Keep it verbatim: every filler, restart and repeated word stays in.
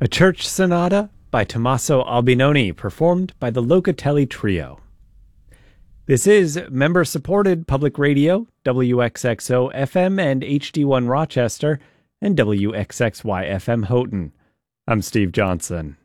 A Church Sonata by Tommaso Albinoni, performed by the Locatelli Trio. This is member-supported public radio, W X X O F M and H D one Rochester, and W X X Y F M Houghton. I'm Steve Johnson.